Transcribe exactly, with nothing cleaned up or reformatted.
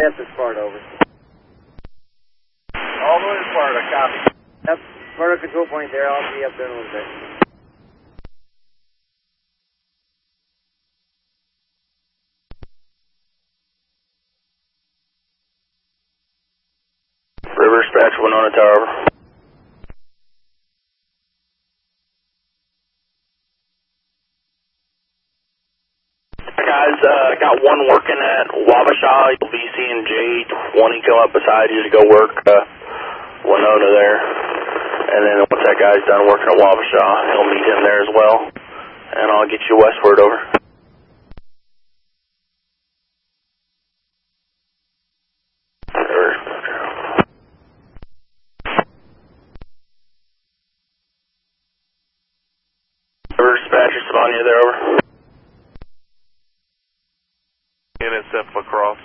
Yep, it's Sparta, over. All the way to Sparta, copy. Yep, Sparta control point there. I'll be up there in a little bit. River dispatch, Winona Tower. Guys, uh, got one working at Wabasha. You'll be seeing J twenty come up beside you to go work uh, Winona there. And then once that guy's done working at Wabasha, he'll meet him there as well. And I'll get you westward, over. River dispatch, Savannah there, over. N S F across.